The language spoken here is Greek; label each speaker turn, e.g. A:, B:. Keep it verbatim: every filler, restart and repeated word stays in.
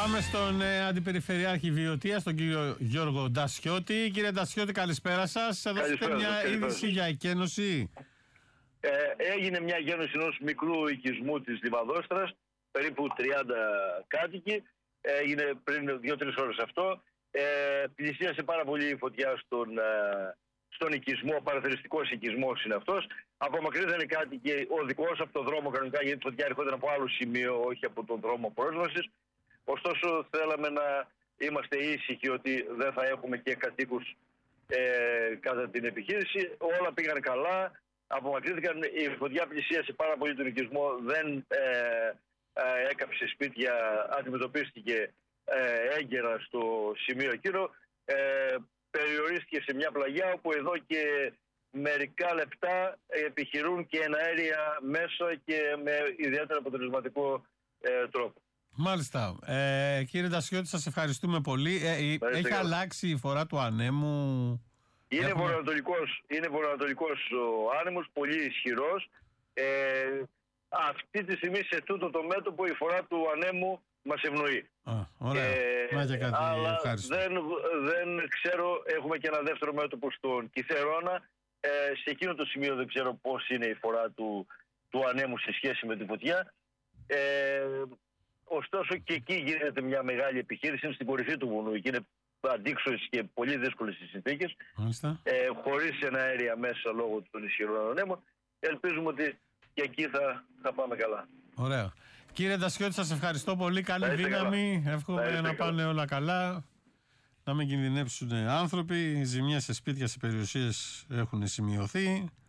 A: Πάμε στον ε, Αντιπεριφερειάρχη Βιωτίας, τον κύριο Γιώργο Ντασιώτη. Κύριε Ντασιώτη, καλησπέρα σας. Δώσετε μια είδηση για εκένωση.
B: Ε, έγινε μια εκένωση ενός μικρού οικισμού της Λιβαδόστρας, περίπου τριάντα κάτοικοι. Έγινε πριν δύο τρεις ώρες αυτό. Ε, πλησίασε πάρα πολύ η φωτιά στον, ε, στον οικισμό, παραθεριστικός οικισμός είναι αυτός. Απομακρύνθηκαν οι κάτοικοι οδικώς από τον δρόμο κανονικά, γιατί η φωτιά έρχονταν από άλλο σημείο, όχι από τον δρόμο πρόσβασης. Ωστόσο, θέλαμε να είμαστε ήσυχοι ότι δεν θα έχουμε και κατοίκους ε, κατά την επιχείρηση. Όλα πήγαν καλά. Απομακρύνθηκαν, η φωτιά πλησίασε πάρα πολύ τον οικισμό, δεν ε, ε, έκαψε σπίτια, αντιμετωπίστηκε ε, έγκαιρα στο σημείο εκείνο. Ε, περιορίστηκε σε μια πλαγιά όπου εδώ και μερικά λεπτά επιχειρούν και εναέρια μέσα και με ιδιαίτερα αποτελεσματικό ε, τρόπο.
A: Μάλιστα. Ε, κύριε Ντασιώτη, σας ευχαριστούμε πολύ. Ε, έχει καλά. αλλάξει η φορά του ανέμου.
B: Είναι
A: Έχουμε...
B: βορειοανατολικός, είναι βορειοανατολικός ο άνεμος, πολύ ισχυρός. Ε, αυτή τη στιγμή σε τούτο το μέτωπο η φορά του ανέμου μας ευνοεί.
A: Α, ωραία. Ε, Μάλιστα, κάτι
B: αλλά δεν, δεν ξέρω, έχουμε και ένα δεύτερο μέτωπο στον Κιθερώνα. Ε, σε εκείνο το σημείο δεν ξέρω πώς είναι η φορά του, του ανέμου σε σχέση με τη φωτιά. Ε, ωστόσο και εκεί γίνεται μια μεγάλη επιχείρηση, είναι στην κορυφή του βουνού και είναι αντίξωες και πολύ δύσκολες οι συνθήκες, ε, χωρίς εναέρια μέσα λόγω των ισχυρών ανέμων. Ελπίζουμε ότι και εκεί θα, θα πάμε καλά.
A: Ωραία. Κύριε Ντασιώτη, σας ευχαριστώ πολύ. Καλή δύναμη. Καλά. Εύχομαι να καλά. πάνε όλα καλά. Να μην κινδυνεύσουν άνθρωποι. Οι ζημιές σε σπίτια, σε περιουσίες έχουν σημειωθεί.